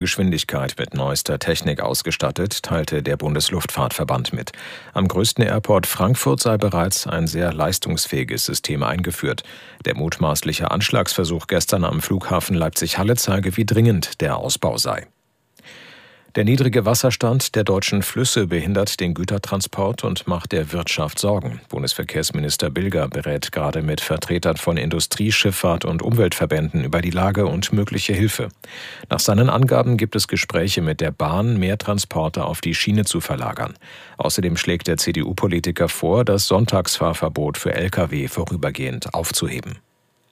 Geschwindigkeit mit neuester Technik ausgestattet, teilte der Bundesluftfahrtverband mit. Am größten Airport Frankfurt sei bereits ein sehr leistungsfähiges System eingeführt. Der mutmaßliche Anschlagsversuch gestern am Flughafen Leipzig-Halle zeige, wie dringend der Ausbau sei. Der niedrige Wasserstand der deutschen Flüsse behindert den Gütertransport und macht der Wirtschaft Sorgen. Bundesverkehrsminister Bilger berät gerade mit Vertretern von Industrie, Schifffahrt und Umweltverbänden über die Lage und mögliche Hilfe. Nach seinen Angaben gibt es Gespräche mit der Bahn, mehr Transporte auf die Schiene zu verlagern. Außerdem schlägt der CDU-Politiker vor, das Sonntagsfahrverbot für Lkw vorübergehend aufzuheben.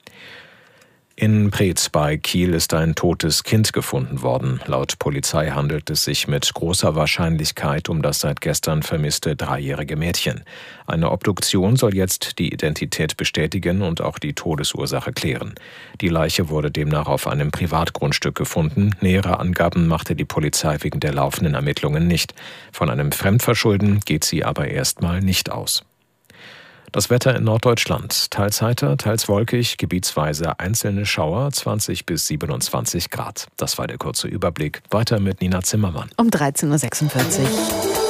In Preetz bei Kiel ist ein totes Kind gefunden worden. Laut Polizei handelt es sich mit großer Wahrscheinlichkeit um das seit gestern vermisste 3-jährige Mädchen. Eine Obduktion soll jetzt die Identität bestätigen und auch die Todesursache klären. Die Leiche wurde demnach auf einem Privatgrundstück gefunden. Nähere Angaben machte die Polizei wegen der laufenden Ermittlungen nicht. Von einem Fremdverschulden geht sie aber erstmal nicht aus. Das Wetter in Norddeutschland. Teils heiter, teils wolkig, gebietsweise einzelne Schauer, 20 bis 27 Grad. Das war der kurze Überblick. Weiter mit Nina Zimmermann. Um 13.46 Uhr.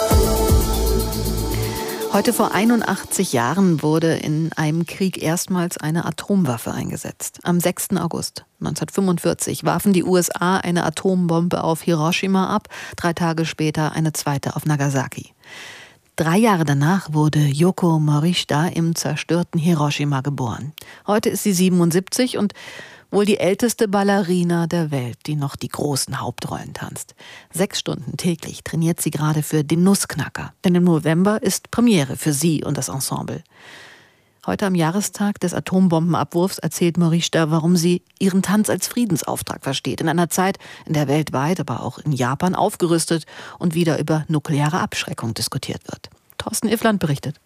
Heute vor 81 Jahren wurde in einem Krieg erstmals eine Atomwaffe eingesetzt. Am 6. August 1945 warfen die USA eine Atombombe auf Hiroshima ab, 3 Tage später eine zweite auf Nagasaki. 3 Jahre danach wurde Yoko Morishita im zerstörten Hiroshima geboren. Heute ist sie 77 und wohl die älteste Ballerina der Welt, die noch die großen Hauptrollen tanzt. 6 Stunden täglich trainiert sie gerade für den Nussknacker. Denn im November ist Premiere für sie und das Ensemble. Heute am Jahrestag des Atombombenabwurfs erzählt Morishita, warum sie ihren Tanz als Friedensauftrag versteht. In einer Zeit, in der weltweit, aber auch in Japan aufgerüstet und wieder über nukleare Abschreckung diskutiert wird. Thorsten Iffland berichtet.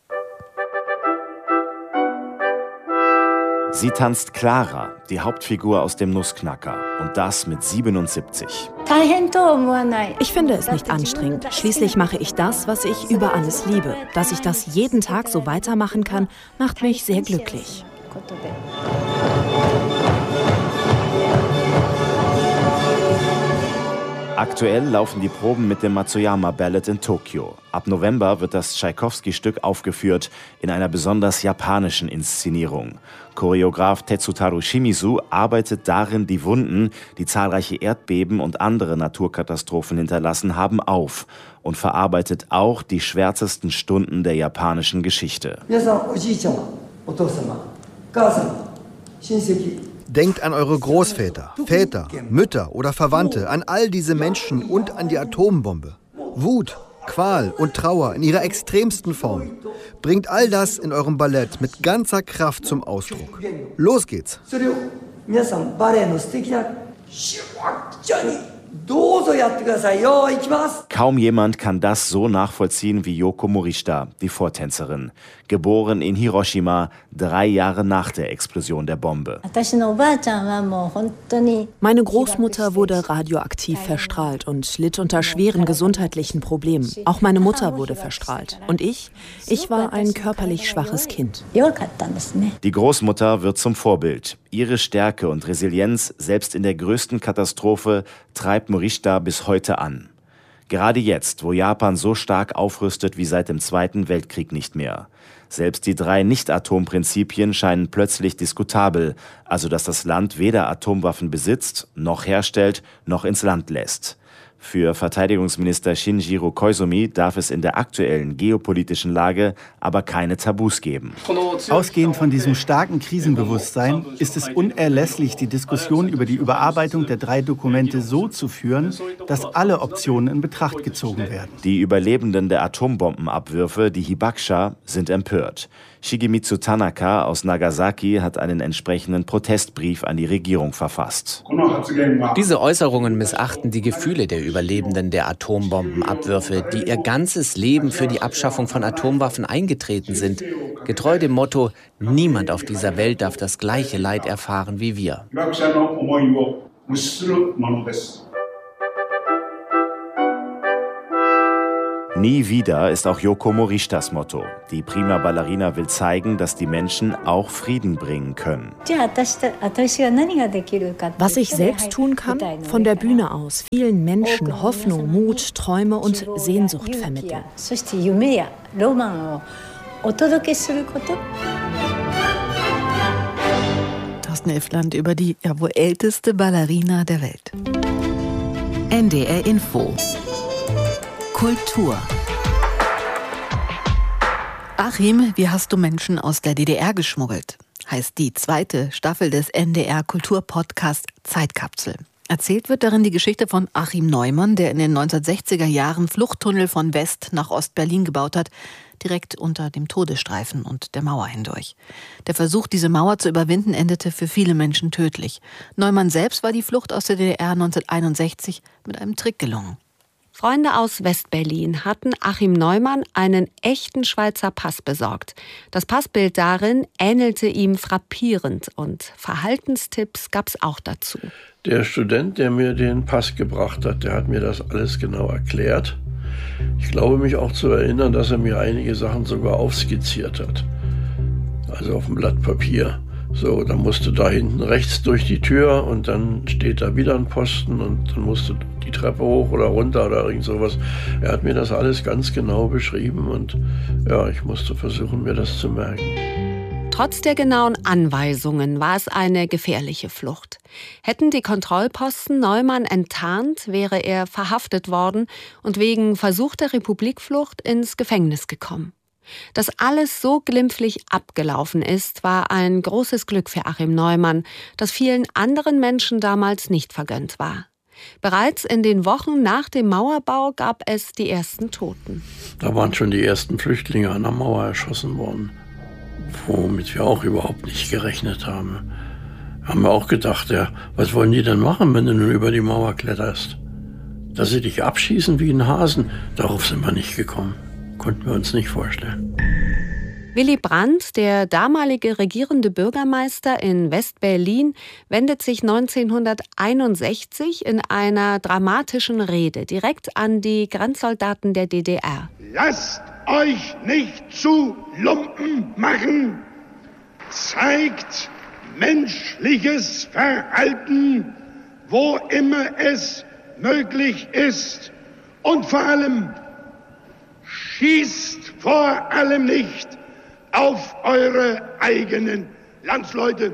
Sie tanzt Clara, die Hauptfigur aus dem Nussknacker. Und das mit 77. Ich finde es nicht anstrengend. Schließlich mache ich das, was ich über alles liebe. Dass ich das jeden Tag so weitermachen kann, macht mich sehr glücklich. Aktuell laufen die Proben mit dem Matsuyama Ballet in Tokio. Ab November wird das Tschaikowski-Stück aufgeführt in einer besonders japanischen Inszenierung. Choreograf Tetsutaru Shimizu arbeitet darin die Wunden, die zahlreiche Erdbeben und andere Naturkatastrophen hinterlassen haben, auf und verarbeitet auch die schwärzesten Stunden der japanischen Geschichte. Denkt an eure Großväter, Väter, Mütter oder Verwandte, an all diese Menschen und an die Atombombe. Wut, Qual und Trauer in ihrer extremsten Form. Bringt all das in eurem Ballett mit ganzer Kraft zum Ausdruck. Los geht's! Kaum jemand kann das so nachvollziehen wie Yoko Morishita, die Vortänzerin. Geboren in Hiroshima, 3 Jahre nach der Explosion der Bombe. Meine Großmutter wurde radioaktiv verstrahlt und litt unter schweren gesundheitlichen Problemen. Auch meine Mutter wurde verstrahlt. Und ich war ein körperlich schwaches Kind. Die Großmutter wird zum Vorbild. Ihre Stärke und Resilienz, selbst in der größten Katastrophe, treibt Morishita bis heute an. Gerade jetzt, wo Japan so stark aufrüstet wie seit dem Zweiten Weltkrieg nicht mehr. Selbst die 3 Nicht-Atom-Prinzipien scheinen plötzlich diskutabel, also dass das Land weder Atomwaffen besitzt, noch herstellt, noch ins Land lässt. Für Verteidigungsminister Shinjiro Koizumi darf es in der aktuellen geopolitischen Lage aber keine Tabus geben. Ausgehend von diesem starken Krisenbewusstsein ist es unerlässlich, die Diskussion über die Überarbeitung der 3 Dokumente so zu führen, dass alle Optionen in Betracht gezogen werden. Die Überlebenden der Atombombenabwürfe, die Hibakusha, sind empört. Shigemitsu Tanaka aus Nagasaki hat einen entsprechenden Protestbrief an die Regierung verfasst. Diese Äußerungen missachten die Gefühle der Überlebenden der Atombombenabwürfe, die ihr ganzes Leben für die Abschaffung von Atomwaffen eingetreten sind. Getreu dem Motto, niemand auf dieser Welt darf das gleiche Leid erfahren wie wir. Nie wieder ist auch Yoko Morishtas Motto. Die Prima Ballerina will zeigen, dass die Menschen auch Frieden bringen können. Was ich selbst tun kann, von der Bühne aus vielen Menschen Hoffnung, Mut, Träume und Sehnsucht vermitteln. Thorsten Iffland über die wohl älteste Ballerina der Welt. NDR Info Kultur. Achim, wie hast du Menschen aus der DDR geschmuggelt? Heißt die zweite Staffel des NDR Kulturpodcasts Zeitkapsel. Erzählt wird darin die Geschichte von Achim Neumann, der in den 1960er Jahren Fluchttunnel von West nach Ost-Berlin gebaut hat, direkt unter dem Todesstreifen und der Mauer hindurch. Der Versuch, diese Mauer zu überwinden, endete für viele Menschen tödlich. Neumann selbst war die Flucht aus der DDR 1961 mit einem Trick gelungen. Freunde aus West-Berlin hatten Achim Neumann einen echten Schweizer Pass besorgt. Das Passbild darin ähnelte ihm frappierend und Verhaltenstipps gab es auch dazu. Der Student, der mir den Pass gebracht hat, der hat mir das alles genau erklärt. Ich glaube mich auch zu erinnern, dass er mir einige Sachen sogar aufskizziert hat. Also auf dem Blatt Papier. So, dann musst du da hinten rechts durch die Tür und dann steht da wieder ein Posten und dann musst du die Treppe hoch oder runter oder irgend sowas. Er hat mir das alles ganz genau beschrieben und ja, ich musste versuchen, mir das zu merken. Trotz der genauen Anweisungen war es eine gefährliche Flucht. Hätten die Kontrollposten Neumann enttarnt, wäre er verhaftet worden und wegen versuchter Republikflucht ins Gefängnis gekommen. Dass alles so glimpflich abgelaufen ist, war ein großes Glück für Achim Neumann, das vielen anderen Menschen damals nicht vergönnt war. Bereits in den Wochen nach dem Mauerbau gab es die ersten Toten. Da waren schon die ersten Flüchtlinge an der Mauer erschossen worden, womit wir auch überhaupt nicht gerechnet haben. Haben wir auch gedacht, ja, was wollen die denn machen, wenn du nun über die Mauer kletterst? Dass sie dich abschießen wie einen Hasen, darauf sind wir nicht gekommen. Konnten wir uns nicht vorstellen. Willy Brandt, der damalige regierende Bürgermeister in West-Berlin, wendet sich 1961 in einer dramatischen Rede direkt an die Grenzsoldaten der DDR. Lasst euch nicht zu Lumpen machen. Zeigt menschliches Verhalten, wo immer es möglich ist. Und vor allem schießt vor allem nicht auf eure eigenen Landsleute.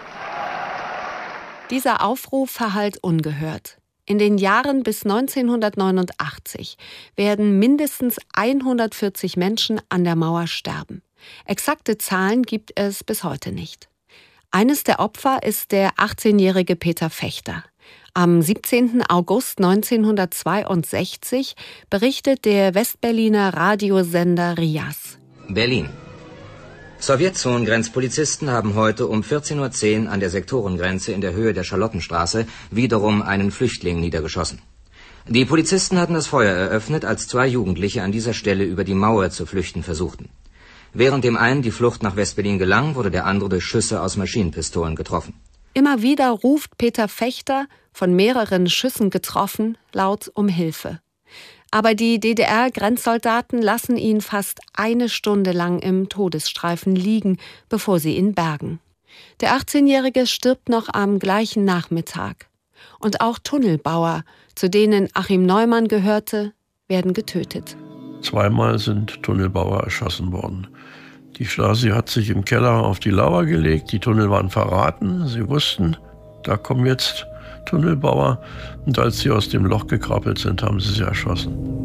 Dieser Aufruf verhallt ungehört. In den Jahren bis 1989 werden mindestens 140 Menschen an der Mauer sterben. Exakte Zahlen gibt es bis heute nicht. Eines der Opfer ist der 18-jährige Peter Fechter. Am 17. August 1962 berichtet der Westberliner Radiosender RIAS. Berlin. Sowjetzonengrenzpolizisten haben heute um 14:10 Uhr an der Sektorengrenze in der Höhe der Charlottenstraße wiederum einen Flüchtling niedergeschossen. Die Polizisten hatten das Feuer eröffnet, als zwei Jugendliche an dieser Stelle über die Mauer zu flüchten versuchten. Während dem einen die Flucht nach Westberlin gelang, wurde der andere durch Schüsse aus Maschinenpistolen getroffen. Immer wieder ruft Peter Fechter, von mehreren Schüssen getroffen, laut um Hilfe. Aber die DDR-Grenzsoldaten lassen ihn fast eine Stunde lang im Todesstreifen liegen, bevor sie ihn bergen. Der 18-Jährige stirbt noch am gleichen Nachmittag. Und auch Tunnelbauer, zu denen Achim Neumann gehörte, werden getötet. Zweimal sind Tunnelbauer erschossen worden. Die Stasi hat sich im Keller auf die Lauer gelegt, die Tunnel waren verraten. Sie wussten, da kommen jetzt Tunnelbauer. Und als sie aus dem Loch gekrabbelt sind, haben sie erschossen.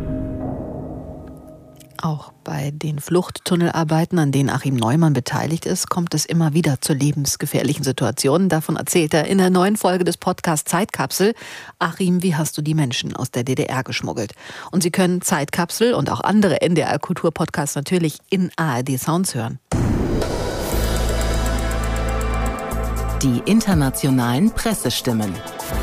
Auch bei den Fluchttunnelarbeiten, an denen Achim Neumann beteiligt ist, kommt es immer wieder zu lebensgefährlichen Situationen. Davon erzählt er in der neuen Folge des Podcasts Zeitkapsel. Achim, wie hast du die Menschen aus der DDR geschmuggelt? Und Sie können Zeitkapsel und auch andere NDR-Kultur-Podcasts natürlich in ARD Sounds hören. Die internationalen Pressestimmen.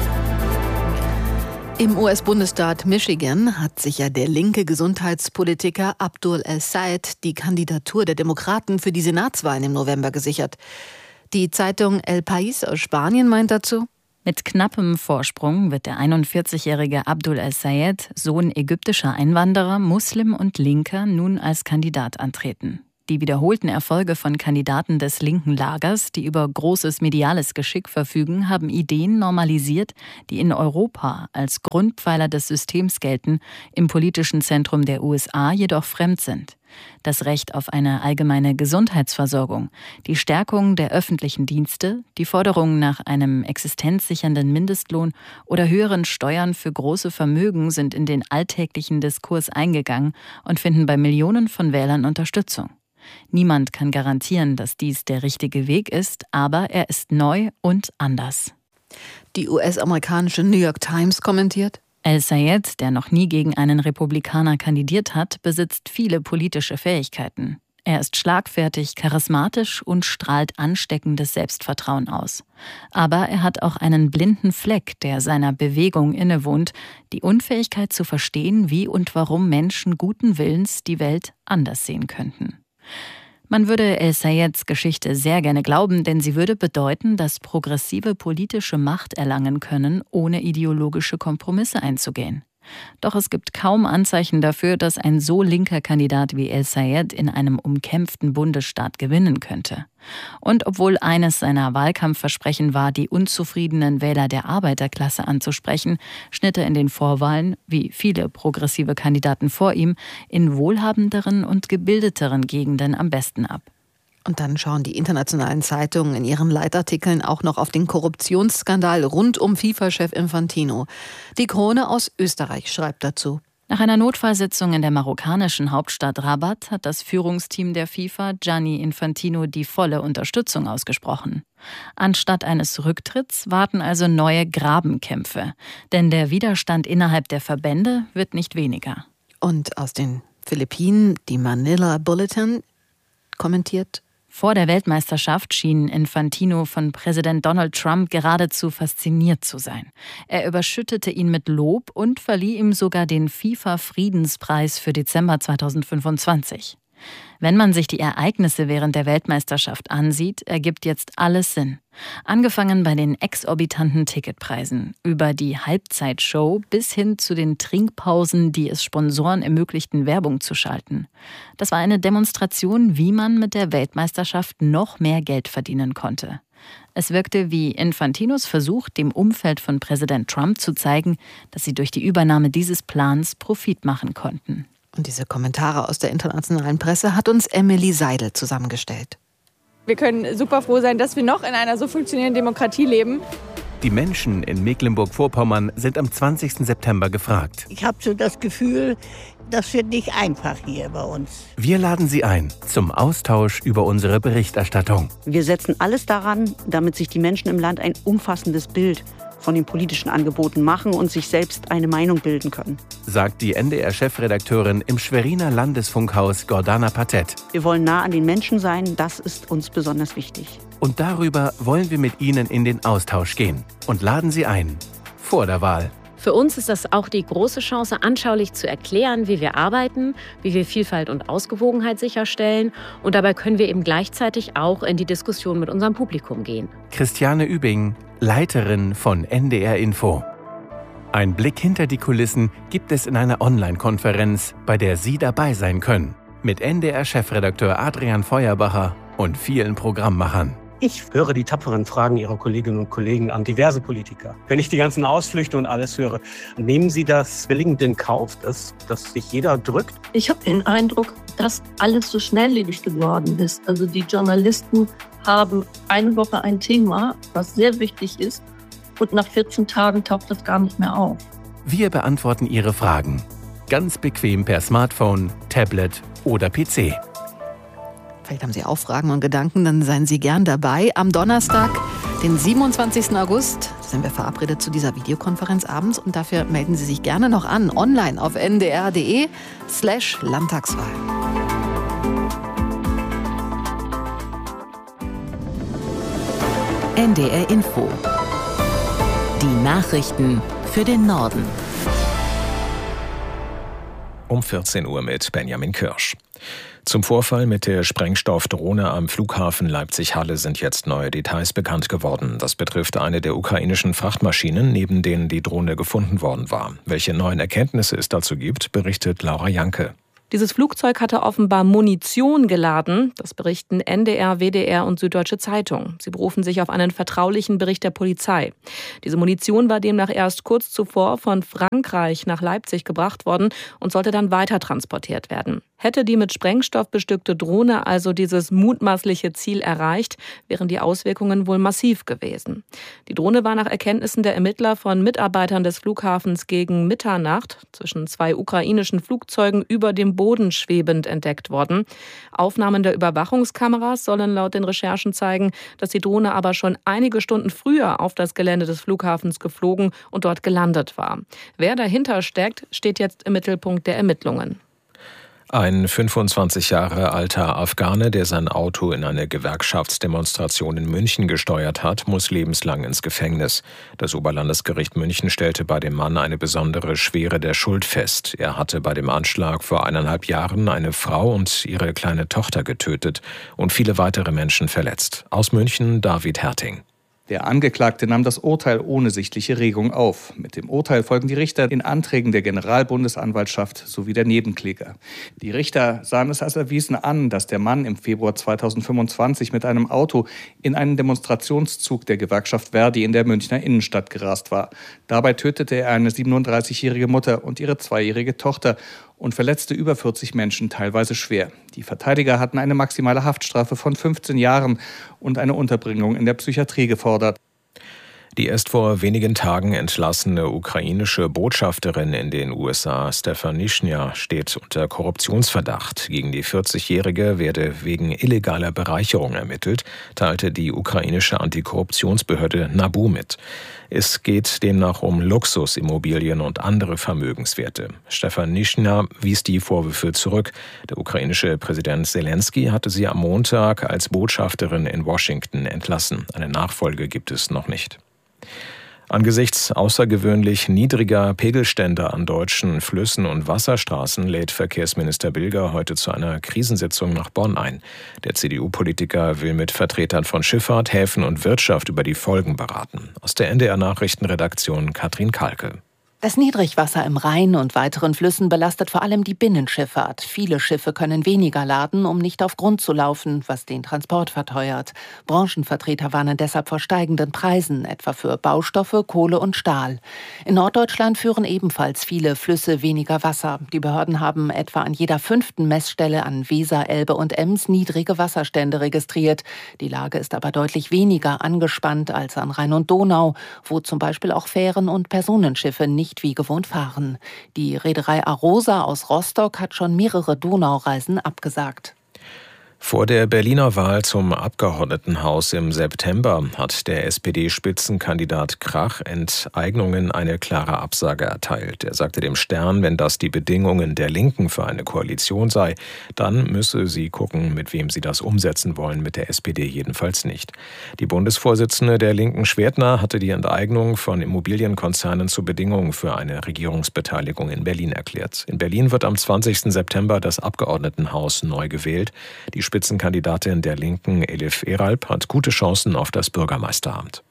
Im US-Bundesstaat Michigan hat sich ja der linke Gesundheitspolitiker Abdul El-Sayed die Kandidatur der Demokraten für die Senatswahlen im November gesichert. Die Zeitung El País aus Spanien meint dazu: Mit knappem Vorsprung wird der 41-jährige Abdul El-Sayed, Sohn ägyptischer Einwanderer, Muslim und Linker, nun als Kandidat antreten. Die wiederholten Erfolge von Kandidaten des linken Lagers, die über großes mediales Geschick verfügen, haben Ideen normalisiert, die in Europa als Grundpfeiler des Systems gelten, im politischen Zentrum der USA jedoch fremd sind. Das Recht auf eine allgemeine Gesundheitsversorgung, die Stärkung der öffentlichen Dienste, die Forderung nach einem existenzsichernden Mindestlohn oder höheren Steuern für große Vermögen sind in den alltäglichen Diskurs eingegangen und finden bei Millionen von Wählern Unterstützung. Niemand kann garantieren, dass dies der richtige Weg ist, aber er ist neu und anders. Die US-amerikanische New York Times kommentiert: El-Sayed, der noch nie gegen einen Republikaner kandidiert hat, besitzt viele politische Fähigkeiten. Er ist schlagfertig, charismatisch und strahlt ansteckendes Selbstvertrauen aus. Aber er hat auch einen blinden Fleck, der seiner Bewegung innewohnt, die Unfähigkeit zu verstehen, wie und warum Menschen guten Willens die Welt anders sehen könnten. Man würde El-Sayeds Geschichte sehr gerne glauben, denn sie würde bedeuten, dass Progressive politische Macht erlangen können, ohne ideologische Kompromisse einzugehen. Doch es gibt kaum Anzeichen dafür, dass ein so linker Kandidat wie El-Sayed in einem umkämpften Bundesstaat gewinnen könnte. Und obwohl eines seiner Wahlkampfversprechen war, die unzufriedenen Wähler der Arbeiterklasse anzusprechen, schnitt er in den Vorwahlen, wie viele progressive Kandidaten vor ihm, in wohlhabenderen und gebildeteren Gegenden am besten ab. Und dann schauen die internationalen Zeitungen in ihren Leitartikeln auch noch auf den Korruptionsskandal rund um FIFA-Chef Infantino. Die Krone aus Österreich schreibt dazu: Nach einer Notfallsitzung in der marokkanischen Hauptstadt Rabat hat das Führungsteam der FIFA Gianni Infantino die volle Unterstützung ausgesprochen. Anstatt eines Rücktritts warten also neue Grabenkämpfe. Denn der Widerstand innerhalb der Verbände wird nicht weniger. Und aus den Philippinen, die Manila Bulletin kommentiert: Vor der Weltmeisterschaft schien Infantino von Präsident Donald Trump geradezu fasziniert zu sein. Er überschüttete ihn mit Lob und verlieh ihm sogar den FIFA-Friedenspreis für Dezember 2025. Wenn man sich die Ereignisse während der Weltmeisterschaft ansieht, ergibt jetzt alles Sinn. Angefangen bei den exorbitanten Ticketpreisen, über die Halbzeitshow bis hin zu den Trinkpausen, die es Sponsoren ermöglichten, Werbung zu schalten. Das war eine Demonstration, wie man mit der Weltmeisterschaft noch mehr Geld verdienen konnte. Es wirkte wie Infantinos Versuch, dem Umfeld von Präsident Trump zu zeigen, dass sie durch die Übernahme dieses Plans Profit machen konnten. Und diese Kommentare aus der internationalen Presse hat uns Emily Seidel zusammengestellt. Wir können super froh sein, dass wir noch in einer so funktionierenden Demokratie leben. Die Menschen in Mecklenburg-Vorpommern sind am 20. September gefragt. Ich habe so das Gefühl, das wird nicht einfach hier bei uns. Wir laden Sie ein zum Austausch über unsere Berichterstattung. Wir setzen alles daran, damit sich die Menschen im Land ein umfassendes Bild von den politischen Angeboten machen und sich selbst eine Meinung bilden können, sagt die NDR-Chefredakteurin im Schweriner Landesfunkhaus Gordana Patet. Wir wollen nah an den Menschen sein, das ist uns besonders wichtig. Und darüber wollen wir mit Ihnen in den Austausch gehen und laden Sie ein vor der Wahl. Für uns ist das auch die große Chance, anschaulich zu erklären, wie wir arbeiten, wie wir Vielfalt und Ausgewogenheit sicherstellen. Und dabei können wir eben gleichzeitig auch in die Diskussion mit unserem Publikum gehen. Christiane Übing, Leiterin von NDR Info. Ein Blick hinter die Kulissen gibt es in einer Online-Konferenz, bei der Sie dabei sein können. Mit NDR-Chefredakteur Adrian Feuerbacher und vielen Programmmachern. Ich höre die tapferen Fragen Ihrer Kolleginnen und Kollegen an diverse Politiker. Wenn ich die ganzen Ausflüchte und alles höre, nehmen Sie das willigend in Kauf, dass sich jeder drückt? Ich habe den Eindruck, dass alles so schnelllebig geworden ist. Also die Journalisten haben eine Woche ein Thema, was sehr wichtig ist, und nach 14 Tagen taucht das gar nicht mehr auf. Wir beantworten Ihre Fragen. Ganz bequem per Smartphone, Tablet oder PC. Vielleicht haben Sie auch Fragen und Gedanken, dann seien Sie gern dabei. Am Donnerstag, den 27. August, sind wir verabredet zu dieser Videokonferenz abends und dafür melden Sie sich gerne noch an, online auf ndr.de/Landtagswahl. NDR Info. Die Nachrichten für den Norden. Um 14 Uhr mit Benjamin Kirsch. Zum Vorfall mit der Sprengstoffdrohne am Flughafen Leipzig-Halle sind jetzt neue Details bekannt geworden. Das betrifft eine der ukrainischen Frachtmaschinen, neben denen die Drohne gefunden worden war. Welche neuen Erkenntnisse es dazu gibt, berichtet Laura Janke. Dieses Flugzeug hatte offenbar Munition geladen. Das berichten NDR, WDR und Süddeutsche Zeitung. Sie berufen sich auf einen vertraulichen Bericht der Polizei. Diese Munition war demnach erst kurz zuvor von Frankreich nach Leipzig gebracht worden und sollte dann weiter transportiert werden. Hätte die mit Sprengstoff bestückte Drohne also dieses mutmaßliche Ziel erreicht, wären die Auswirkungen wohl massiv gewesen. Die Drohne war nach Erkenntnissen der Ermittler von Mitarbeitern des Flughafens gegen Mitternacht zwischen 2 ukrainischen Flugzeugen über dem Boden schwebend entdeckt worden. Aufnahmen der Überwachungskameras sollen laut den Recherchen zeigen, dass die Drohne aber schon einige Stunden früher auf das Gelände des Flughafens geflogen und dort gelandet war. Wer dahinter steckt, steht jetzt im Mittelpunkt der Ermittlungen. Ein 25 Jahre alter Afghane, der sein Auto in eine Gewerkschaftsdemonstration in München gesteuert hat, muss lebenslang ins Gefängnis. Das Oberlandesgericht München stellte bei dem Mann eine besondere Schwere der Schuld fest. Er hatte bei dem Anschlag vor 1,5 Jahren eine Frau und ihre kleine Tochter getötet und viele weitere Menschen verletzt. Aus München David Herting. Der Angeklagte nahm das Urteil ohne sichtliche Regung auf. Mit dem Urteil folgen die Richter in Anträgen der Generalbundesanwaltschaft sowie der Nebenkläger. Die Richter sahen es als erwiesen an, dass der Mann im Februar 2025 mit einem Auto in einen Demonstrationszug der Gewerkschaft Verdi in der Münchner Innenstadt gerast war. Dabei tötete er eine 37-jährige Mutter und ihre 2-jährige Tochter und verletzte über 40 Menschen, teilweise schwer. Die Verteidiger hatten eine maximale Haftstrafe von 15 Jahren und eine Unterbringung in der Psychiatrie gefordert. Die erst vor wenigen Tagen entlassene ukrainische Botschafterin in den USA, Stefanishnya, steht unter Korruptionsverdacht. Gegen die 40-Jährige werde wegen illegaler Bereicherung ermittelt, teilte die ukrainische Antikorruptionsbehörde NABU mit. Es geht demnach um Luxusimmobilien und andere Vermögenswerte. Stefanishnya wies die Vorwürfe zurück. Der ukrainische Präsident Zelensky hatte sie am Montag als Botschafterin in Washington entlassen. Eine Nachfolge gibt es noch nicht. Angesichts außergewöhnlich niedriger Pegelstände an deutschen Flüssen und Wasserstraßen lädt Verkehrsminister Bilger heute zu einer Krisensitzung nach Bonn ein. Der CDU-Politiker will mit Vertretern von Schifffahrt, Häfen und Wirtschaft über die Folgen beraten. Aus der NDR-Nachrichtenredaktion Katrin Kalke. Das Niedrigwasser im Rhein und weiteren Flüssen belastet vor allem die Binnenschifffahrt. Viele Schiffe können weniger laden, um nicht auf Grund zu laufen, was den Transport verteuert. Branchenvertreter warnen deshalb vor steigenden Preisen, etwa für Baustoffe, Kohle und Stahl. In Norddeutschland führen ebenfalls viele Flüsse weniger Wasser. Die Behörden haben etwa an jeder 5. Messstelle an Weser, Elbe und Ems niedrige Wasserstände registriert. Die Lage ist aber deutlich weniger angespannt als an Rhein und Donau, wo zum Beispiel auch Fähren und Personenschiffe nicht wie gewohnt fahren. Die Reederei Arosa aus Rostock hat schon mehrere Donaureisen abgesagt. Vor der Berliner Wahl zum Abgeordnetenhaus im September hat der SPD-Spitzenkandidat Krach Enteignungen eine klare Absage erteilt. Er sagte dem Stern, wenn das die Bedingungen der Linken für eine Koalition sei, dann müsse sie gucken, mit wem sie das umsetzen wollen, mit der SPD jedenfalls nicht. Die Bundesvorsitzende der Linken, Schwertner, hatte die Enteignung von Immobilienkonzernen zur Bedingung für eine Regierungsbeteiligung in Berlin erklärt. In Berlin wird am 20. September das Abgeordnetenhaus neu gewählt. Die Spitzenkandidatin der Linken, Elif Eralp, hat gute Chancen auf das Bürgermeisteramt.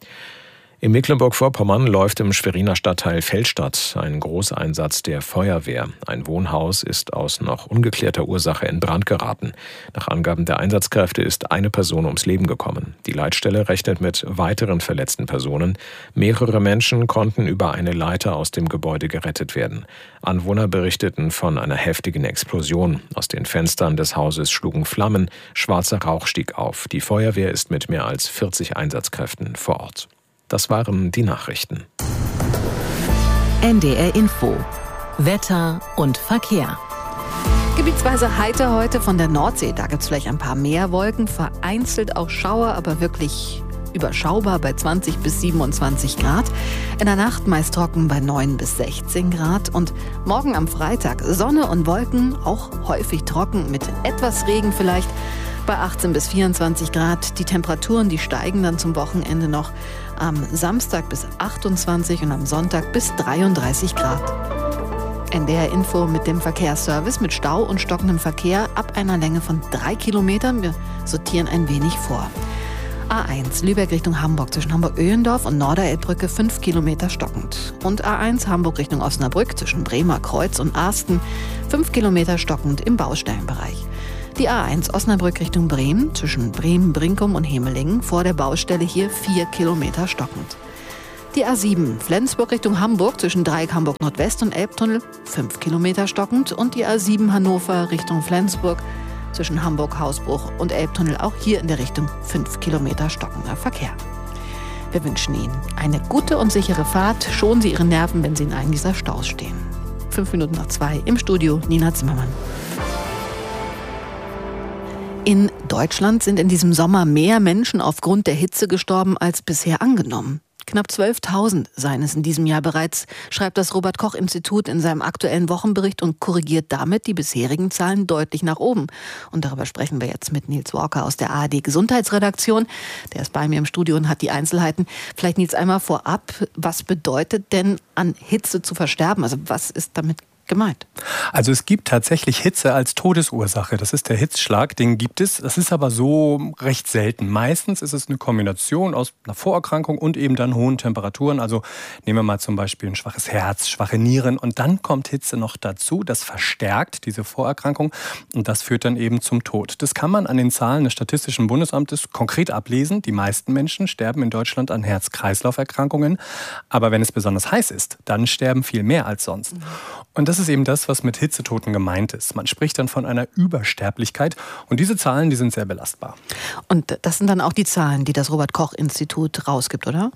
In Mecklenburg-Vorpommern läuft im Schweriner Stadtteil Feldstadt ein Großeinsatz der Feuerwehr. Ein Wohnhaus ist aus noch ungeklärter Ursache in Brand geraten. Nach Angaben der Einsatzkräfte ist eine Person ums Leben gekommen. Die Leitstelle rechnet mit weiteren verletzten Personen. Mehrere Menschen konnten über eine Leiter aus dem Gebäude gerettet werden. Anwohner berichteten von einer heftigen Explosion. Aus den Fenstern des Hauses schlugen Flammen, schwarzer Rauch stieg auf. Die Feuerwehr ist mit mehr als 40 Einsatzkräften vor Ort. Das waren die Nachrichten. NDR Info. Wetter und Verkehr. Gebietsweise heiter heute von der Nordsee. Da gibt es vielleicht ein paar mehr Wolken, vereinzelt auch Schauer, aber wirklich überschaubar bei 20 bis 27 Grad. In der Nacht meist trocken bei 9 bis 16 Grad. Und morgen am Freitag Sonne und Wolken, auch häufig trocken mit etwas Regen vielleicht. Bei 18 bis 24 Grad. Die Temperaturen, die steigen dann zum Wochenende noch am Samstag bis 28 und am Sonntag bis 33 Grad. NDR Info mit dem Verkehrsservice mit Stau und stockendem Verkehr ab einer Länge von 3 Kilometern. Wir sortieren ein wenig vor. A1 Lübeck Richtung Hamburg zwischen Hamburg-Öhlendorf und Norderelbbrücke 5 Kilometer stockend. Und A1 Hamburg Richtung Osnabrück zwischen Bremer Kreuz und Arsten 5 Kilometer stockend im Baustellenbereich. Die A1 Osnabrück Richtung Bremen zwischen Bremen, Brinkum und Hemelingen vor der Baustelle hier 4 Kilometer stockend. Die A7 Flensburg Richtung Hamburg zwischen Dreieck Hamburg Nordwest und Elbtunnel 5 Kilometer stockend und die A7 Hannover Richtung Flensburg zwischen Hamburg Hausbruch und Elbtunnel auch hier in der Richtung 5 Kilometer stockender Verkehr. Wir wünschen Ihnen eine gute und sichere Fahrt. Schonen Sie Ihre Nerven, wenn Sie in einem dieser Staus stehen. 5 Minuten nach 2 im Studio Nina Zimmermann. In Deutschland sind in diesem Sommer mehr Menschen aufgrund der Hitze gestorben als bisher angenommen. Knapp 12.000 seien es in diesem Jahr bereits, schreibt das Robert-Koch-Institut in seinem aktuellen Wochenbericht und korrigiert damit die bisherigen Zahlen deutlich nach oben. Und darüber sprechen wir jetzt mit Nils Walker aus der ARD-Gesundheitsredaktion. Der ist bei mir im Studio und hat die Einzelheiten. Vielleicht Nils einmal vorab, was bedeutet denn an Hitze zu versterben? Also was ist damit gemeint? Also es gibt tatsächlich Hitze als Todesursache. Das ist der Hitzschlag, den gibt es. Das ist aber so recht selten. Meistens ist es eine Kombination aus einer Vorerkrankung und eben dann hohen Temperaturen. Also nehmen wir mal zum Beispiel ein schwaches Herz, schwache Nieren und dann kommt Hitze noch dazu. Das verstärkt diese Vorerkrankung und das führt dann eben zum Tod. Das kann man an den Zahlen des Statistischen Bundesamtes konkret ablesen. Die meisten Menschen sterben in Deutschland an Herz-Kreislauf-Erkrankungen. Aber wenn es besonders heiß ist, dann sterben viel mehr als sonst. Und das ist eben das, was mit Hitzetoten gemeint ist. Man spricht dann von einer Übersterblichkeit und diese Zahlen, die sind sehr belastbar. Und das sind dann auch die Zahlen, die das Robert-Koch-Institut rausgibt, oder?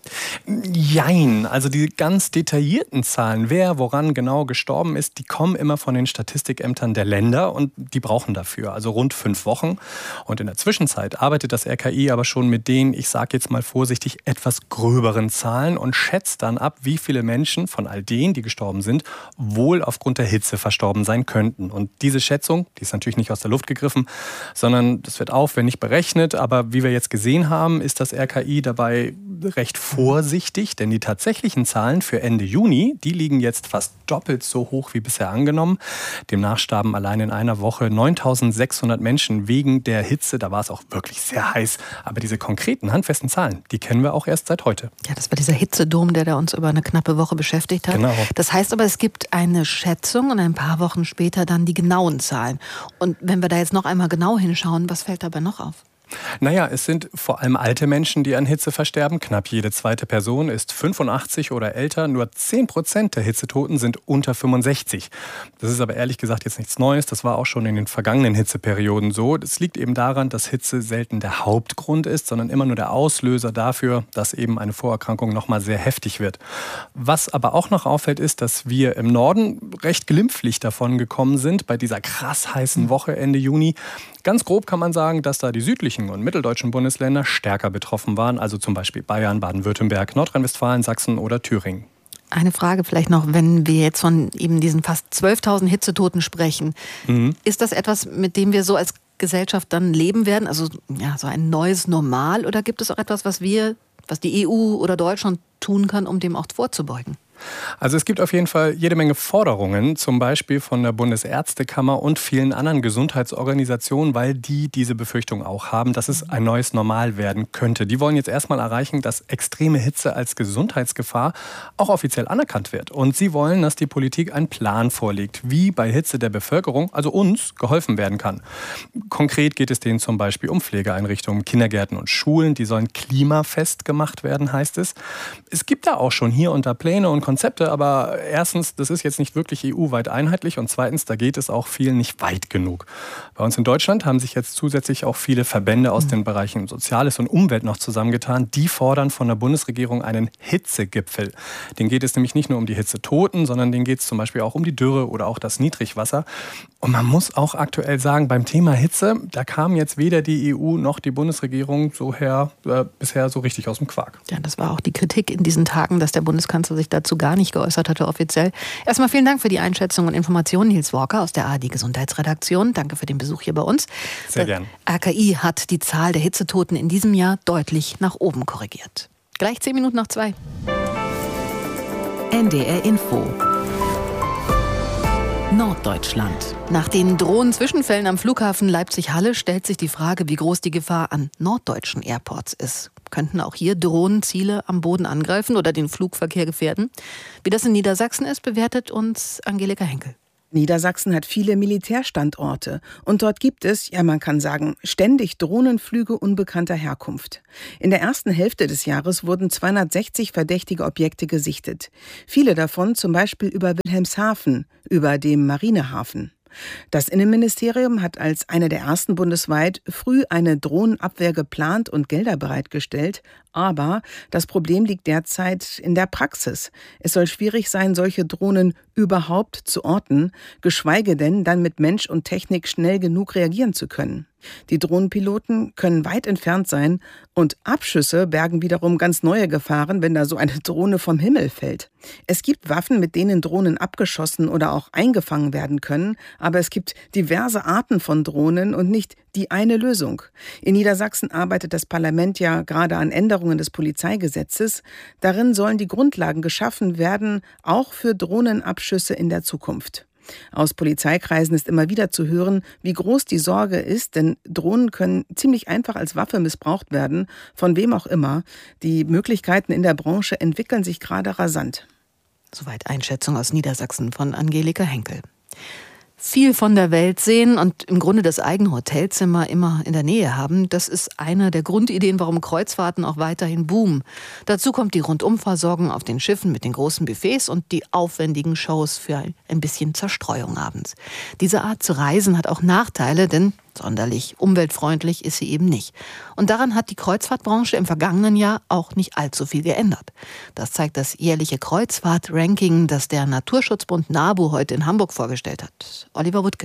Jein, also die ganz detaillierten Zahlen, wer woran genau gestorben ist, die kommen immer von den Statistikämtern der Länder und die brauchen dafür, also rund 5 Wochen. Und in der Zwischenzeit arbeitet das RKI aber schon mit den, ich sage jetzt mal vorsichtig, etwas gröberen Zahlen und schätzt dann ab, wie viele Menschen von all denen, die gestorben sind, wohl aufgrund der Hitze verstorben sein könnten. Und diese Schätzung, die ist natürlich nicht aus der Luft gegriffen, sondern das wird aufwendig berechnet. Aber wie wir jetzt gesehen haben, ist das RKI dabei recht vorsichtig, denn die tatsächlichen Zahlen für Ende Juni, die liegen jetzt fast doppelt so hoch wie bisher angenommen. Demnach starben allein in einer Woche 9.600 Menschen wegen der Hitze. Da war es auch wirklich sehr heiß. Aber diese konkreten, handfesten Zahlen, die kennen wir auch erst seit heute. Ja, das war dieser Hitzedom, der uns über eine knappe Woche beschäftigt hat. Genau. Das heißt aber, es gibt eine Schätzung und ein paar Wochen später dann die genauen Zahlen. Und wenn wir da jetzt noch einmal genau hinschauen, was fällt dabei noch auf? Naja, es sind vor allem alte Menschen, die an Hitze versterben. Knapp jede zweite Person ist 85 oder älter. Nur 10% der Hitzetoten sind unter 65. Das ist aber ehrlich gesagt jetzt nichts Neues. Das war auch schon in den vergangenen Hitzeperioden so. Das liegt eben daran, dass Hitze selten der Hauptgrund ist, sondern immer nur der Auslöser dafür, dass eben eine Vorerkrankung nochmal sehr heftig wird. Was aber auch noch auffällt, ist, dass wir im Norden recht glimpflich davon gekommen sind bei dieser krass heißen Woche Ende Juni. Ganz grob kann man sagen, dass da die südlichen und mitteldeutschen Bundesländer stärker betroffen waren, also zum Beispiel Bayern, Baden-Württemberg, Nordrhein-Westfalen, Sachsen oder Thüringen. Eine Frage vielleicht noch, wenn wir jetzt von eben diesen fast 12.000 Hitzetoten sprechen. Ist das etwas, mit dem wir so als Gesellschaft dann leben werden? Also ja, so ein neues Normal? Oder gibt es auch etwas, was die EU oder Deutschland tun kann, um dem auch vorzubeugen? Also es gibt auf jeden Fall jede Menge Forderungen, zum Beispiel von der Bundesärztekammer und vielen anderen Gesundheitsorganisationen, weil die diese Befürchtung auch haben, dass es ein neues Normal werden könnte. Die wollen jetzt erstmal erreichen, dass extreme Hitze als Gesundheitsgefahr auch offiziell anerkannt wird. Und sie wollen, dass die Politik einen Plan vorlegt, wie bei Hitze der Bevölkerung, also uns, geholfen werden kann. Konkret geht es denen zum Beispiel um Pflegeeinrichtungen, Kindergärten und Schulen. Die sollen klimafest gemacht werden, heißt es. Es gibt da auch schon hier und da Pläne und Konzepte, aber erstens, das ist jetzt nicht wirklich EU-weit einheitlich und zweitens, da geht es auch viel nicht weit genug. Bei uns in Deutschland haben sich jetzt zusätzlich auch viele Verbände aus den Bereichen Soziales und Umwelt noch zusammengetan. Die fordern von der Bundesregierung einen Hitzegipfel. Den geht es nämlich nicht nur um die Hitzetoten, sondern denen geht es zum Beispiel auch um die Dürre oder auch das Niedrigwasser. Und man muss auch aktuell sagen, beim Thema Hitze, da kam jetzt weder die EU noch die Bundesregierung bisher so richtig aus dem Quark. Ja, das war auch die Kritik in diesen Tagen, dass der Bundeskanzler sich dazu gar nicht geäußert hatte offiziell. Erstmal vielen Dank für die Einschätzung und Informationen, Nils Walker aus der ARD Gesundheitsredaktion. Danke für den Besuch hier bei uns. Sehr gern. RKI hat die Zahl der Hitzetoten in diesem Jahr deutlich nach oben korrigiert. Gleich 10 Minuten nach 2. NDR Info. Norddeutschland. Nach den Drohnenzwischenfällen am Flughafen Leipzig-Halle stellt sich die Frage, wie groß die Gefahr an norddeutschen Airports ist. Könnten auch hier Drohnen Ziele am Boden angreifen oder den Flugverkehr gefährden? Wie das in Niedersachsen ist, bewertet uns Angelika Henkel. Niedersachsen hat viele Militärstandorte und dort gibt es, ja man kann sagen, ständig Drohnenflüge unbekannter Herkunft. In der ersten Hälfte des Jahres wurden 260 verdächtige Objekte gesichtet. Viele davon zum Beispiel über Wilhelmshaven, über dem Marinehafen. Das Innenministerium hat als einer der ersten bundesweit früh eine Drohnenabwehr geplant und Gelder bereitgestellt. Aber das Problem liegt derzeit in der Praxis. Es soll schwierig sein, solche Drohnen überhaupt zu orten, geschweige denn dann mit Mensch und Technik schnell genug reagieren zu können. Die Drohnenpiloten können weit entfernt sein und Abschüsse bergen wiederum ganz neue Gefahren, wenn da so eine Drohne vom Himmel fällt. Es gibt Waffen, mit denen Drohnen abgeschossen oder auch eingefangen werden können, aber es gibt diverse Arten von Drohnen und nicht die eine Lösung. In Niedersachsen arbeitet das Parlament ja gerade an Änderungen des Polizeigesetzes. Darin sollen die Grundlagen geschaffen werden, auch für Drohnenabschüsse in der Zukunft. Aus Polizeikreisen ist immer wieder zu hören, wie groß die Sorge ist, denn Drohnen können ziemlich einfach als Waffe missbraucht werden, von wem auch immer. Die Möglichkeiten in der Branche entwickeln sich gerade rasant. Soweit Einschätzung aus Niedersachsen von Angelika Henkel. Viel von der Welt sehen und im Grunde das eigene Hotelzimmer immer in der Nähe haben, das ist eine der Grundideen, warum Kreuzfahrten auch weiterhin boomen. Dazu kommt die Rundumversorgung auf den Schiffen mit den großen Buffets und die aufwendigen Shows für ein bisschen Zerstreuung abends. Diese Art zu reisen hat auch Nachteile, denn sonderlich umweltfreundlich ist sie eben nicht. Und daran hat die Kreuzfahrtbranche im vergangenen Jahr auch nicht allzu viel geändert. Das zeigt das jährliche Kreuzfahrt-Ranking, das der Naturschutzbund NABU heute in Hamburg vorgestellt hat. Oliver Wuttke.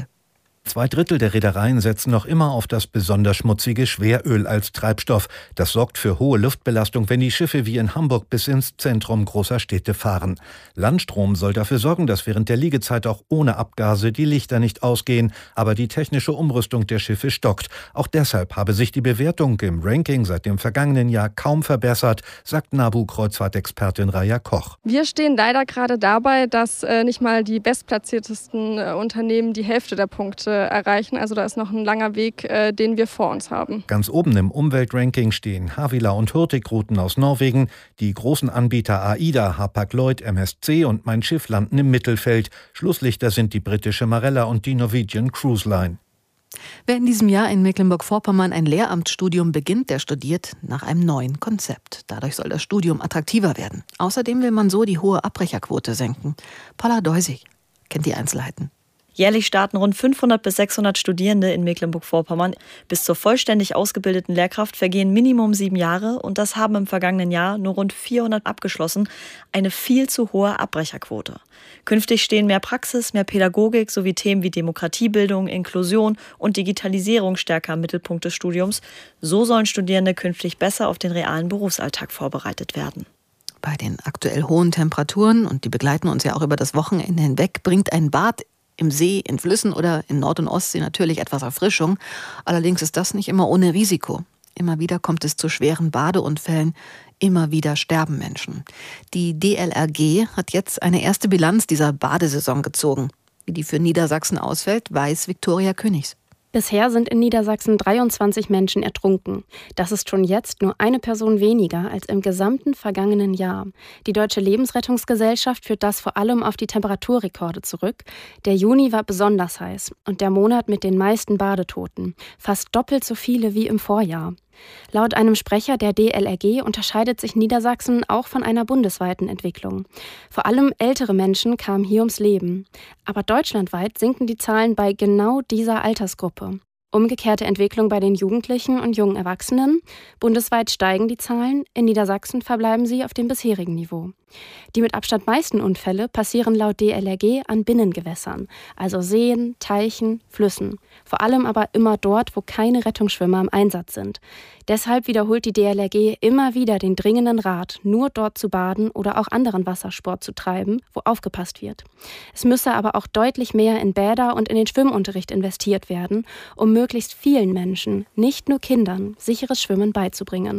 2/3 der Reedereien setzen noch immer auf das besonders schmutzige Schweröl als Treibstoff. Das sorgt für hohe Luftbelastung, wenn die Schiffe wie in Hamburg bis ins Zentrum großer Städte fahren. Landstrom soll dafür sorgen, dass während der Liegezeit auch ohne Abgase die Lichter nicht ausgehen. Aber die technische Umrüstung der Schiffe stockt. Auch deshalb habe sich die Bewertung im Ranking seit dem vergangenen Jahr kaum verbessert, sagt NABU-Kreuzfahrtexpertin Raja Koch. Wir stehen leider gerade dabei, dass nicht mal die bestplatziertesten Unternehmen die Hälfte der Punkte erreichen. Also da ist noch ein langer Weg, den wir vor uns haben. Ganz oben im Umweltranking stehen Havila und Hurtigruten aus Norwegen. Die großen Anbieter AIDA, Hapag-Lloyd, MSC und Mein Schiff landen im Mittelfeld. Schlusslichter sind die britische Marella und die Norwegian Cruise Line. Wer in diesem Jahr in Mecklenburg-Vorpommern ein Lehramtsstudium beginnt, der studiert nach einem neuen Konzept. Dadurch soll das Studium attraktiver werden. Außerdem will man so die hohe Abbrecherquote senken. Paula Deusig kennt die Einzelheiten. Jährlich starten rund 500 bis 600 Studierende in Mecklenburg-Vorpommern. Bis zur vollständig ausgebildeten Lehrkraft vergehen Minimum 7 Jahre und das haben im vergangenen Jahr nur rund 400 abgeschlossen. Eine viel zu hohe Abbrecherquote. Künftig stehen mehr Praxis, mehr Pädagogik sowie Themen wie Demokratiebildung, Inklusion und Digitalisierung stärker im Mittelpunkt des Studiums. So sollen Studierende künftig besser auf den realen Berufsalltag vorbereitet werden. Bei den aktuell hohen Temperaturen, und die begleiten uns ja auch über das Wochenende hinweg, bringt ein Bad im See, in Flüssen oder in Nord- und Ostsee natürlich etwas Erfrischung. Allerdings ist das nicht immer ohne Risiko. Immer wieder kommt es zu schweren Badeunfällen. Immer wieder sterben Menschen. Die DLRG hat jetzt eine erste Bilanz dieser Badesaison gezogen. Wie die für Niedersachsen ausfällt, weiß Viktoria Königs. Bisher sind in Niedersachsen 23 Menschen ertrunken. Das ist schon jetzt nur eine Person weniger als im gesamten vergangenen Jahr. Die Deutsche Lebensrettungsgesellschaft führt das vor allem auf die Temperaturrekorde zurück. Der Juni war besonders heiß und der Monat mit den meisten Badetoten. Fast doppelt so viele wie im Vorjahr. Laut einem Sprecher der DLRG unterscheidet sich Niedersachsen auch von einer bundesweiten Entwicklung. Vor allem ältere Menschen kamen hier ums Leben. Aber deutschlandweit sinken die Zahlen bei genau dieser Altersgruppe. Umgekehrte Entwicklung bei den Jugendlichen und jungen Erwachsenen. Bundesweit steigen die Zahlen, in Niedersachsen verbleiben sie auf dem bisherigen Niveau. Die mit Abstand meisten Unfälle passieren laut DLRG an Binnengewässern, also Seen, Teichen, Flüssen. Vor allem aber immer dort, wo keine Rettungsschwimmer im Einsatz sind. Deshalb wiederholt die DLRG immer wieder den dringenden Rat, nur dort zu baden oder auch anderen Wassersport zu treiben, wo aufgepasst wird. Es müsse aber auch deutlich mehr in Bäder und in den Schwimmunterricht investiert werden, um möglichst vielen Menschen, nicht nur Kindern, sicheres Schwimmen beizubringen.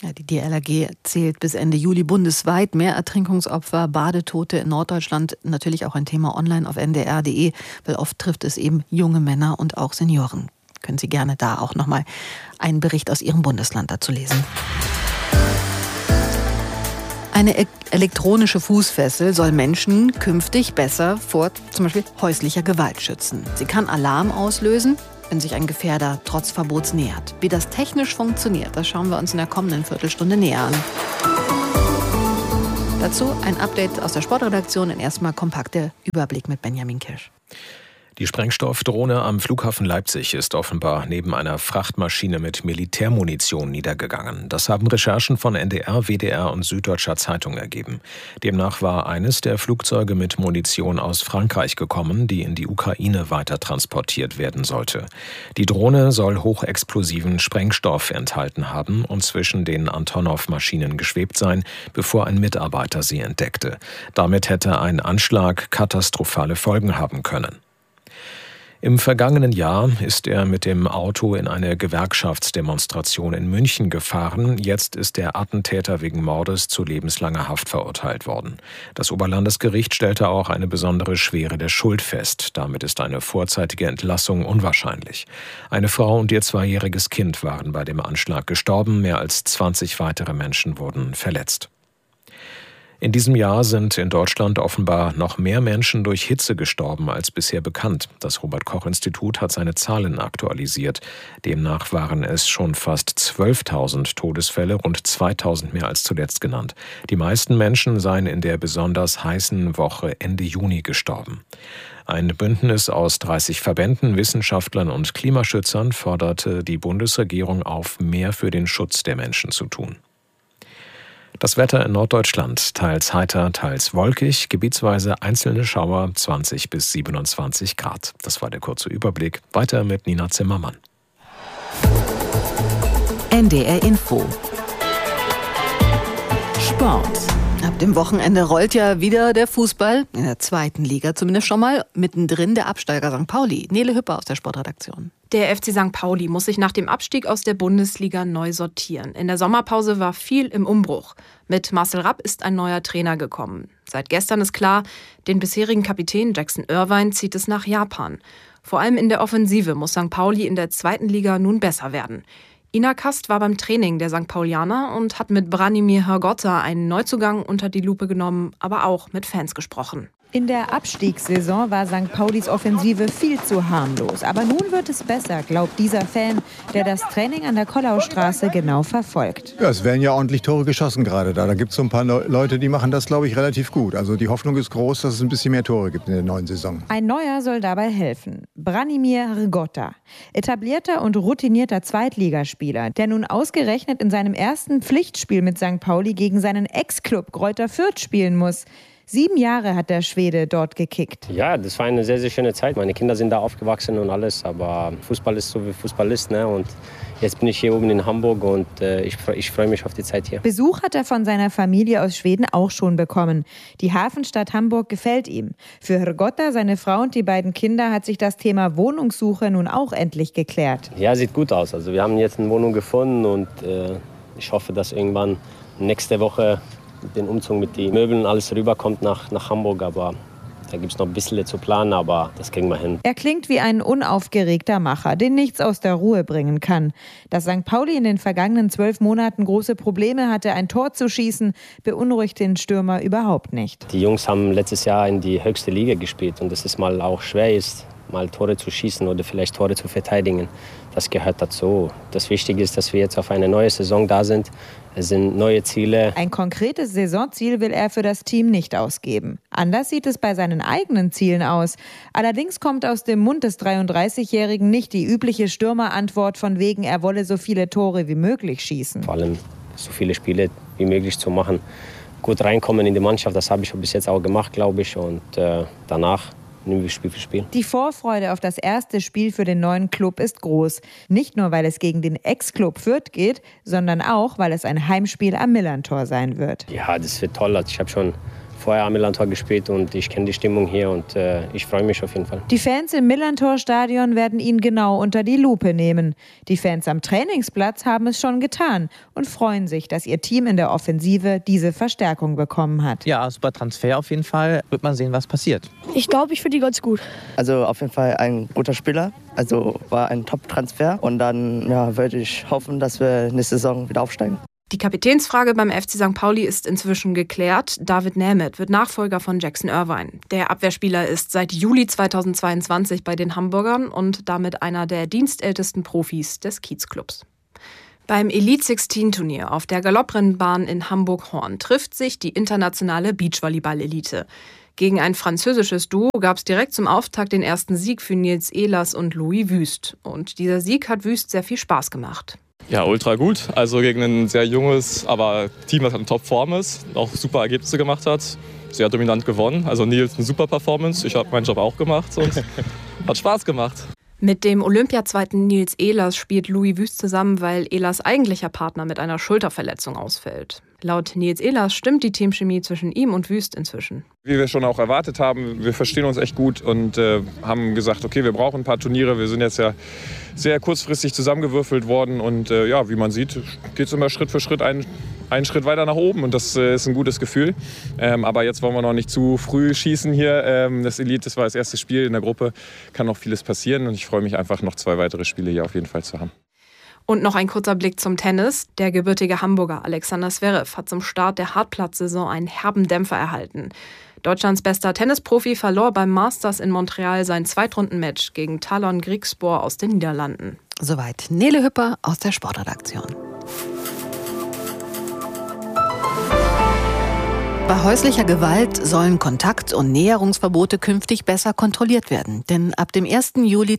Ja, die DLRG zählt bis Ende Juli bundesweit mehr Ertrinkungsopfer, Badetote in Norddeutschland. Natürlich auch ein Thema online auf ndr.de, weil oft trifft es eben junge Männer und auch Senioren. Können Sie gerne da auch nochmal einen Bericht aus Ihrem Bundesland dazu lesen. Eine elektronische Fußfessel soll Menschen künftig besser vor zum Beispiel häuslicher Gewalt schützen. Sie kann Alarm auslösen, wenn sich ein Gefährder trotz Verbots nähert. Wie das technisch funktioniert, das schauen wir uns in der kommenden Viertelstunde näher an. Dazu ein Update aus der Sportredaktion. Erstmal kompakter Überblick mit Benjamin Kirsch. Die Sprengstoffdrohne am Flughafen Leipzig ist offenbar neben einer Frachtmaschine mit Militärmunition niedergegangen. Das haben Recherchen von NDR, WDR und Süddeutscher Zeitung ergeben. Demnach war eines der Flugzeuge mit Munition aus Frankreich gekommen, die in die Ukraine weiter transportiert werden sollte. Die Drohne soll hochexplosiven Sprengstoff enthalten haben und zwischen den Antonov-Maschinen geschwebt sein, bevor ein Mitarbeiter sie entdeckte. Damit hätte ein Anschlag katastrophale Folgen haben können. Im vergangenen Jahr ist er mit dem Auto in eine Gewerkschaftsdemonstration in München gefahren. Jetzt ist der Attentäter wegen Mordes zu lebenslanger Haft verurteilt worden. Das Oberlandesgericht stellte auch eine besondere Schwere der Schuld fest. Damit ist eine vorzeitige Entlassung unwahrscheinlich. Eine Frau und ihr 2-jähriges Kind waren bei dem Anschlag gestorben. Mehr als 20 weitere Menschen wurden verletzt. In diesem Jahr sind in Deutschland offenbar noch mehr Menschen durch Hitze gestorben als bisher bekannt. Das Robert-Koch-Institut hat seine Zahlen aktualisiert. Demnach waren es schon fast 12.000 Todesfälle, rund 2.000 mehr als zuletzt genannt. Die meisten Menschen seien in der besonders heißen Woche Ende Juni gestorben. Ein Bündnis aus 30 Verbänden, Wissenschaftlern und Klimaschützern forderte die Bundesregierung auf, mehr für den Schutz der Menschen zu tun. Das Wetter in Norddeutschland, teils heiter, teils wolkig, gebietsweise einzelne Schauer, 20 bis 27 Grad. Das war der kurze Überblick. Weiter mit Nina Zimmermann. NDR Info. Sport. Ab dem Wochenende rollt ja wieder der Fußball, in der 2. Liga zumindest schon mal, mittendrin der Absteiger St. Pauli. Nele Hüpper aus der Sportredaktion. Der FC St. Pauli muss sich nach dem Abstieg aus der Bundesliga neu sortieren. In der Sommerpause war viel im Umbruch. Mit Marcel Rapp ist ein neuer Trainer gekommen. Seit gestern ist klar, den bisherigen Kapitän Jackson Irvine zieht es nach Japan. Vor allem in der Offensive muss St. Pauli in der 2. Liga nun besser werden. Ina Kast war beim Training der St. Paulianer und hat mit Branimir Hrgotta einen Neuzugang unter die Lupe genommen, aber auch mit Fans gesprochen. In der Abstiegssaison war St. Paulis Offensive viel zu harmlos. Aber nun wird es besser, glaubt dieser Fan, der das Training an der Kollaustraße genau verfolgt. Ja, es werden ja ordentlich Tore geschossen gerade da. Da gibt es so ein paar Leute, die machen das, glaube ich, relativ gut. Also die Hoffnung ist groß, dass es ein bisschen mehr Tore gibt in der neuen Saison. Ein neuer soll dabei helfen. Branimir Hrgotta. Etablierter und routinierter Zweitligaspieler, der nun ausgerechnet in seinem ersten Pflichtspiel mit St. Pauli gegen seinen Ex-Club Greuther Fürth spielen muss. 7 Jahre hat der Schwede dort gekickt. Ja, das war eine sehr, sehr schöne Zeit. Meine Kinder sind da aufgewachsen und alles, aber Fußball ist so, wie Fußball ist, ne? Und jetzt bin ich hier oben in Hamburg und ich freue mich auf die Zeit hier. Besuch hat er von seiner Familie aus Schweden auch schon bekommen. Die Hafenstadt Hamburg gefällt ihm. Für Hrgotta, seine Frau und die beiden Kinder hat sich das Thema Wohnungssuche nun auch endlich geklärt. Ja, sieht gut aus. Also wir haben jetzt eine Wohnung gefunden und ich hoffe, dass irgendwann nächste Woche den Umzug mit den Möbeln alles rüberkommt nach Hamburg, aber da gibt es noch ein bisschen zu planen, aber das kriegen wir hin. Er klingt wie ein unaufgeregter Macher, den nichts aus der Ruhe bringen kann. Dass St. Pauli in den vergangenen 12 Monaten große Probleme hatte, ein Tor zu schießen, beunruhigt den Stürmer überhaupt nicht. Die Jungs haben letztes Jahr in die höchste Liga gespielt und dass es mal auch schwer ist, mal Tore zu schießen oder vielleicht Tore zu verteidigen. Das gehört dazu. Das Wichtige ist, dass wir jetzt auf eine neue Saison da sind. Es sind neue Ziele. Ein konkretes Saisonziel will er für das Team nicht ausgeben. Anders sieht es bei seinen eigenen Zielen aus. Allerdings kommt aus dem Mund des 33-Jährigen nicht die übliche Stürmerantwort von wegen, er wolle so viele Tore wie möglich schießen. Vor allem so viele Spiele wie möglich zu machen. Gut reinkommen in die Mannschaft, das habe ich bis jetzt auch gemacht, glaube ich. Und danach nehmen wir Spiel für Spiel. Die Vorfreude auf das erste Spiel für den neuen Club ist groß. Nicht nur, weil es gegen den Ex-Club Fürth geht, sondern auch, weil es ein Heimspiel am Millerntor sein wird. Ja, das wird toll. Also ich habe schon vorher am Millerntor gespielt und ich kenne die Stimmung hier und ich freue mich auf jeden Fall. Die Fans im Millerntor-Stadion werden ihn genau unter die Lupe nehmen. Die Fans am Trainingsplatz haben es schon getan und freuen sich, dass ihr Team in der Offensive diese Verstärkung bekommen hat. Ja, super Transfer auf jeden Fall. Wird man sehen, was passiert. Ich glaube, ich finde die ganz gut. Also auf jeden Fall ein guter Spieler. Also war ein Top-Transfer. Und dann würde ich hoffen, dass wir nächste Saison wieder aufsteigen. Die Kapitänsfrage beim FC St. Pauli ist inzwischen geklärt. David Nemeth wird Nachfolger von Jackson Irvine. Der Abwehrspieler ist seit Juli 2022 bei den Hamburgern und damit einer der dienstältesten Profis des Kiezclubs. Beim Elite-16-Turnier auf der Galopprennbahn in Hamburg-Horn trifft sich die internationale Beachvolleyball-Elite. Gegen ein französisches Duo gab es direkt zum Auftakt den ersten Sieg für Nils Ehlers und Louis Wüst. Und dieser Sieg hat Wüst sehr viel Spaß gemacht. Ja, ultra gut. Also gegen ein sehr junges, aber Team, das in Topform ist, auch super Ergebnisse gemacht hat. Sehr dominant gewonnen. Also Nils eine super Performance. Ich habe meinen Job auch gemacht und hat Spaß gemacht. Mit dem Olympiazweiten Nils Ehlers spielt Louis Wüst zusammen, weil Ehlers eigentlicher Partner mit einer Schulterverletzung ausfällt. Laut Nils Ehlers stimmt die Teamchemie zwischen ihm und Wüst inzwischen. Wie wir schon auch erwartet haben, wir verstehen uns echt gut und haben gesagt, okay, wir brauchen ein paar Turniere. Wir sind jetzt ja sehr kurzfristig zusammengewürfelt worden und wie man sieht, geht es immer Schritt für Schritt einen Schritt weiter nach oben und das ist ein gutes Gefühl. Aber jetzt wollen wir noch nicht zu früh schießen hier. Das Elite, das war das erste Spiel in der Gruppe, kann noch vieles passieren und ich freue mich einfach, noch 2 weitere Spiele hier auf jeden Fall zu haben. Und noch ein kurzer Blick zum Tennis. Der gebürtige Hamburger Alexander Zverev hat zum Start der Hartplatzsaison einen herben Dämpfer erhalten. Deutschlands bester Tennisprofi verlor beim Masters in Montreal sein Zweitrundenmatch gegen Talon Griekspoor aus den Niederlanden. Soweit Nele Hüpper aus der Sportredaktion. Bei häuslicher Gewalt sollen Kontakt- und Näherungsverbote künftig besser kontrolliert werden. Denn ab dem 1. Juli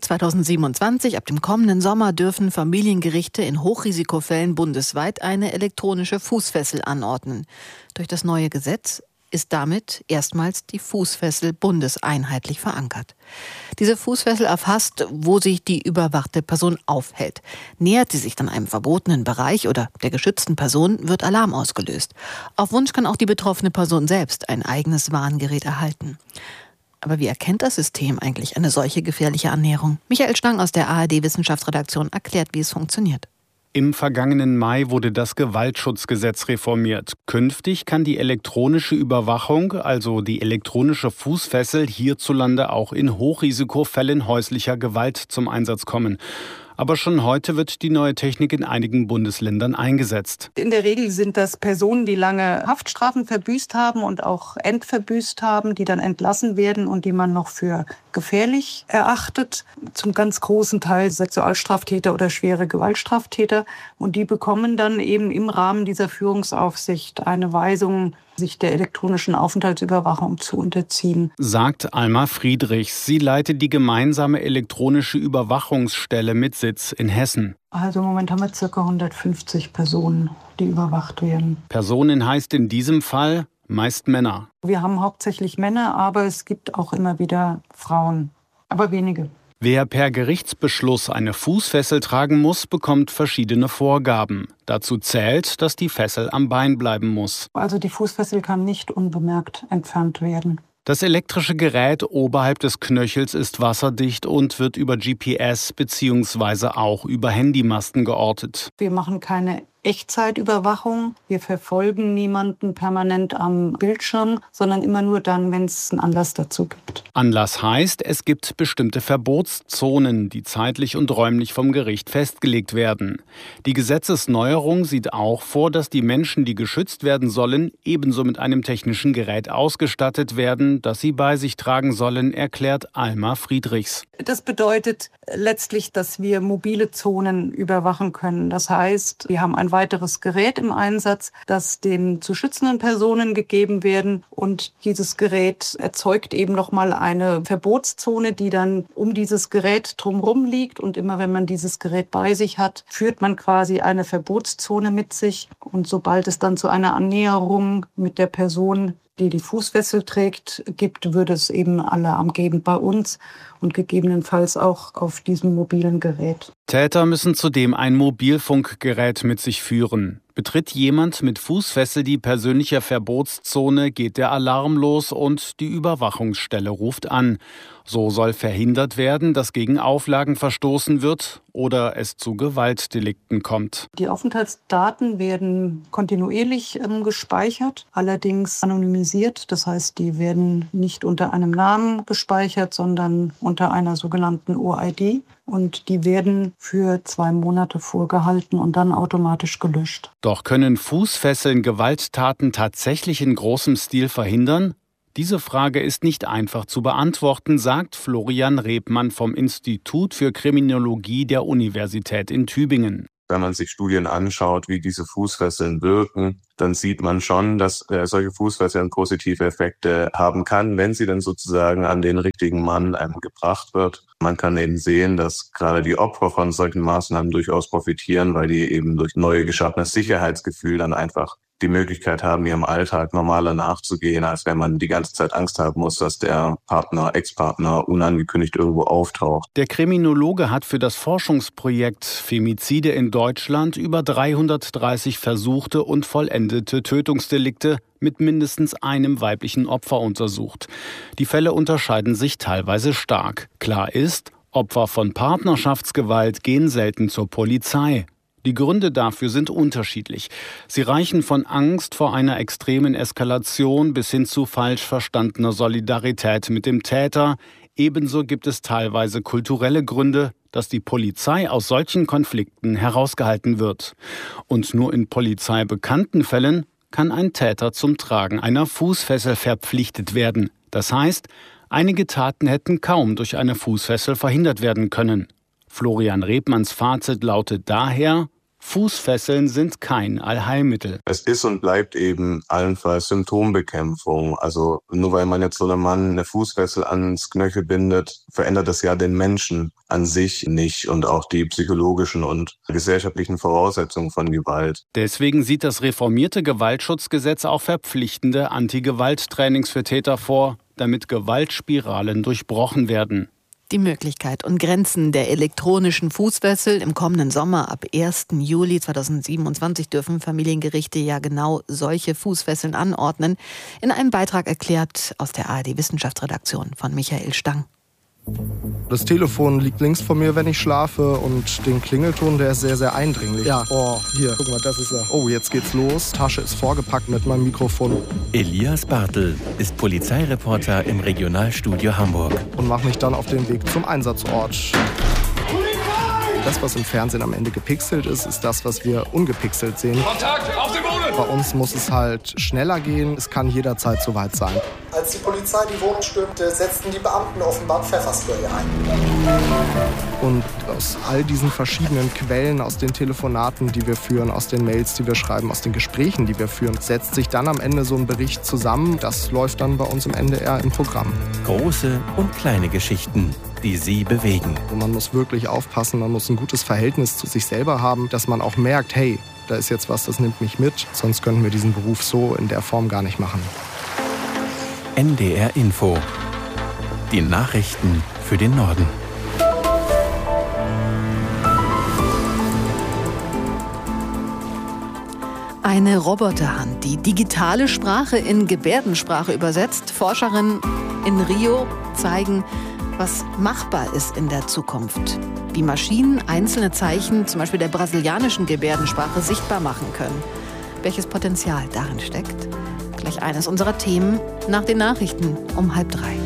2027, ab dem kommenden Sommer, dürfen Familiengerichte in Hochrisikofällen bundesweit eine elektronische Fußfessel anordnen. Durch das neue Gesetz ist damit erstmals die Fußfessel bundeseinheitlich verankert. Diese Fußfessel erfasst, wo sich die überwachte Person aufhält. Nähert sie sich dann einem verbotenen Bereich oder der geschützten Person, wird Alarm ausgelöst. Auf Wunsch kann auch die betroffene Person selbst ein eigenes Warngerät erhalten. Aber wie erkennt das System eigentlich eine solche gefährliche Annäherung? Michael Stang aus der ARD-Wissenschaftsredaktion erklärt, wie es funktioniert. Im vergangenen Mai wurde das Gewaltschutzgesetz reformiert. Künftig kann die elektronische Überwachung, also die elektronische Fußfessel, hierzulande auch in Hochrisikofällen häuslicher Gewalt zum Einsatz kommen. Aber schon heute wird die neue Technik in einigen Bundesländern eingesetzt. In der Regel sind das Personen, die lange Haftstrafen verbüßt haben und auch entverbüßt haben, die dann entlassen werden und die man noch für gefährlich erachtet. Zum ganz großen Teil Sexualstraftäter oder schwere Gewaltstraftäter. Und die bekommen dann eben im Rahmen dieser Führungsaufsicht eine Weisung, sich der elektronischen Aufenthaltsüberwachung zu unterziehen. Sagt Alma Friedrichs. Sie leitet die gemeinsame elektronische Überwachungsstelle mit Sitz in Hessen. Also im Moment haben wir ca. 150 Personen, die überwacht werden. Personen heißt in diesem Fall meist Männer. Wir haben hauptsächlich Männer, aber es gibt auch immer wieder Frauen, aber wenige. Wer per Gerichtsbeschluss eine Fußfessel tragen muss, bekommt verschiedene Vorgaben. Dazu zählt, dass die Fessel am Bein bleiben muss. Also die Fußfessel kann nicht unbemerkt entfernt werden. Das elektrische Gerät oberhalb des Knöchels ist wasserdicht und wird über GPS bzw. auch über Handymasten geortet. Wir machen keine Echtzeitüberwachung. Wir verfolgen niemanden permanent am Bildschirm, sondern immer nur dann, wenn es einen Anlass dazu gibt. Anlass heißt, es gibt bestimmte Verbotszonen, die zeitlich und räumlich vom Gericht festgelegt werden. Die Gesetzesneuerung sieht auch vor, dass die Menschen, die geschützt werden sollen, ebenso mit einem technischen Gerät ausgestattet werden, das sie bei sich tragen sollen, erklärt Alma Friedrichs. Das bedeutet letztlich, dass wir mobile Zonen überwachen können. Das heißt, wir haben ein weiteres Gerät im Einsatz, das den zu schützenden Personen gegeben werden. Und dieses Gerät erzeugt eben nochmal eine Verbotszone, die dann um dieses Gerät drumherum liegt. Und immer wenn man dieses Gerät bei sich hat, führt man quasi eine Verbotszone mit sich. Und sobald es dann zu einer Annäherung mit der Person, die die Fußfessel trägt, gibt, würde es eben Alarm geben bei uns und gegebenenfalls auch auf diesem mobilen Gerät. Täter müssen zudem ein Mobilfunkgerät mit sich führen. Betritt jemand mit Fußfessel die persönliche Verbotszone, geht der Alarm los und die Überwachungsstelle ruft an. So soll verhindert werden, dass gegen Auflagen verstoßen wird oder es zu Gewaltdelikten kommt. Die Aufenthaltsdaten werden kontinuierlich gespeichert, allerdings anonymisiert. Das heißt, die werden nicht unter einem Namen gespeichert, sondern unter einer sogenannten OID. Und die werden für 2 Monate vorgehalten und dann automatisch gelöscht. Doch können Fußfesseln Gewalttaten tatsächlich in großem Stil verhindern? Diese Frage ist nicht einfach zu beantworten, sagt Florian Rebmann vom Institut für Kriminologie der Universität in Tübingen. Wenn man sich Studien anschaut, wie diese Fußfesseln wirken, dann sieht man schon, dass solche Fußfesseln positive Effekte haben kann, wenn sie dann sozusagen an den richtigen Mann gebracht wird. Man kann eben sehen, dass gerade die Opfer von solchen Maßnahmen durchaus profitieren, weil die eben durch neu geschaffenes Sicherheitsgefühl dann einfach die Möglichkeit haben, ihrem Alltag normaler nachzugehen, als wenn man die ganze Zeit Angst haben muss, dass der Partner, Ex-Partner unangekündigt irgendwo auftaucht. Der Kriminologe hat für das Forschungsprojekt Femizide in Deutschland über 330 versuchte und vollendete Tötungsdelikte mit mindestens einem weiblichen Opfer untersucht. Die Fälle unterscheiden sich teilweise stark. Klar ist, Opfer von Partnerschaftsgewalt gehen selten zur Polizei. Die Gründe dafür sind unterschiedlich. Sie reichen von Angst vor einer extremen Eskalation bis hin zu falsch verstandener Solidarität mit dem Täter. Ebenso gibt es teilweise kulturelle Gründe, dass die Polizei aus solchen Konflikten herausgehalten wird. Und nur in polizeibekannten Fällen kann ein Täter zum Tragen einer Fußfessel verpflichtet werden. Das heißt, einige Taten hätten kaum durch eine Fußfessel verhindert werden können. Florian Rebmanns Fazit lautet daher: Fußfesseln sind kein Allheilmittel. Es ist und bleibt eben allenfalls Symptombekämpfung. Also nur weil man jetzt so einem Mann eine Fußfessel ans Knöchel bindet, verändert das ja den Menschen an sich nicht und auch die psychologischen und gesellschaftlichen Voraussetzungen von Gewalt. Deswegen sieht das reformierte Gewaltschutzgesetz auch verpflichtende Anti-Gewalt-Trainings für Täter vor, damit Gewaltspiralen durchbrochen werden. Die Möglichkeit und Grenzen der elektronischen Fußfessel im kommenden Sommer ab 1. Juli 2027 dürfen Familiengerichte ja genau solche Fußfesseln anordnen. In einem Beitrag erklärt aus der ARD-Wissenschaftsredaktion von Michael Stang. Das Telefon liegt links von mir, wenn ich schlafe, und den Klingelton, der ist sehr, sehr eindringlich. Ja, oh, hier, guck mal, das ist er. Oh, jetzt geht's los. Tasche ist vorgepackt mit meinem Mikrofon. Elias Bartel ist Polizeireporter im Regionalstudio Hamburg. Und mache mich dann auf den Weg zum Einsatzort. Das, was im Fernsehen am Ende gepixelt ist, ist das, was wir ungepixelt sehen. Kontakt, auf den Boden! Bei uns muss es halt schneller gehen. Es kann jederzeit soweit sein. Als die Polizei die Wohnung stürmte, setzten die Beamten offenbar Pfefferspray ein. Und aus all diesen verschiedenen Quellen, aus den Telefonaten, die wir führen, aus den Mails, die wir schreiben, aus den Gesprächen, die wir führen, setzt sich dann am Ende so ein Bericht zusammen. Das läuft dann bei uns im NDR im Programm. Große und kleine Geschichten, die Sie bewegen. Und man muss wirklich aufpassen, man muss ein gutes Verhältnis zu sich selber haben, dass man auch merkt, hey, da ist jetzt was, das nimmt mich mit, sonst könnten wir diesen Beruf so in der Form gar nicht machen. NDR Info. Die Nachrichten für den Norden. Eine Roboterhand, die digitale Sprache in Gebärdensprache übersetzt. Forscherinnen in Rio zeigen, was machbar ist in der Zukunft. Wie Maschinen einzelne Zeichen, zum Beispiel der brasilianischen Gebärdensprache, sichtbar machen können. Welches Potenzial darin steckt? Gleich eines unserer Themen nach den Nachrichten um 2:30.